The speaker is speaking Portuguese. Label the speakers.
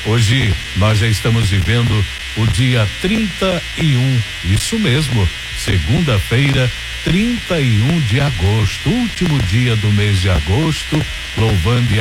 Speaker 1: Hoje nós já estamos vivendo o dia 31, isso mesmo, segunda-feira, 31 de agosto, último dia do mês de agosto, louvando e